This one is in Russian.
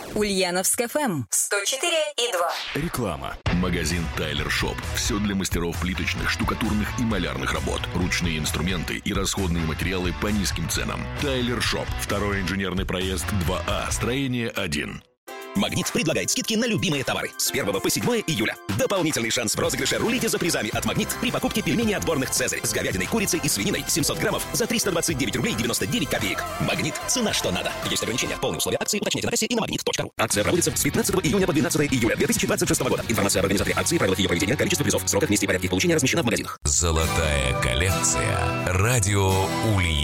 Ульяновск ФМ 104,2. Реклама. Магазин Тайлер Шоп. Все для мастеров плиточных, штукатурных и малярных работ. Ручные инструменты и расходные материалы по низким ценам. Тайлер Шоп. Второй инженерный проезд 2А. Строение 1. «Магнит» предлагает скидки на любимые товары с 1 по 7 июля. Дополнительный шанс в розыгрыше «Рулите за призами» от «Магнит» при покупке пельменей отборных «Цезарь» с говядиной, курицей и свининой 700 граммов за 329 рублей 99 копеек. «Магнит» — цена что надо. Есть ограничения. Полные условия акции уточните на кассе и на magnet.ru. Акция проводится с 15 июня по 12 июля 2026 года. Информация об организаторе акции, правилах ее проведения, количество призов, сроках, месте и порядке их получения размещена в магазинах. Золотая коллекция. Радио Ульяновск.